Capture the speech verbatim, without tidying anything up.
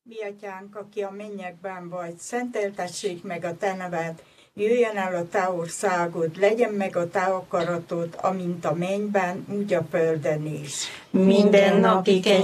Mi atyánk, aki a mennyekben vagy, szenteltessék meg a te neved, jöjjön el a te országod, legyen meg a te akaratod, amint a mennyben, úgy a földön is. Minden napi